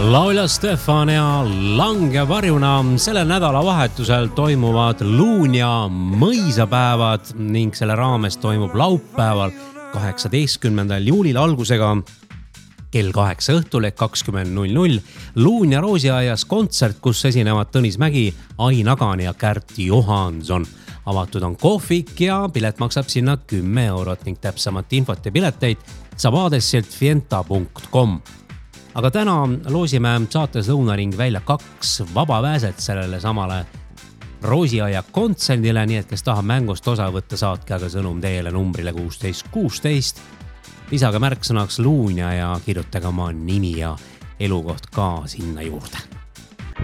Laulja Stefan ja langevarjuna sellel nädalavahetusel toimuvad Luunja mõisapäevad ning selle raames toimub laupäeval 18. juulil algusega kell 8 õhtul ehk 20.00 Luunja Roosiaias kontsert, kus esinevad Tõnis Mägi, Ai Nagani ja Kärt Johanson. Avatud on kohvik ja pilet maksab sinna 10 eurot ning täpsemat infot ja pileteid saab aadressilt fienta.com. Aga täna loosime saates Lõunaring välja 2 vabapääset sellele samale Roosiaia kontserdile, nii et kes tahab mängust osa võtta, saatke aga sõnum teele numbrile 1616. Lisage märksõnaks Luunja ja kirjutage oma nimi ja elukoht ka sinna juurde.